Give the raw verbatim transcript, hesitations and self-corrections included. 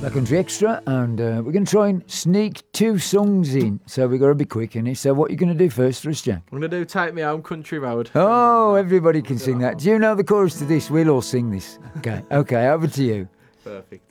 A Country Extra, and uh, we're going to try and sneak two songs in. So we've got to be quick in it. So what are you going to do first for us, Jack? I'm going to do Take Me Home, Country Road. Oh, everybody can sing that. Do you know the chorus to this? We'll all sing this. Okay, okay, over to you. Perfect.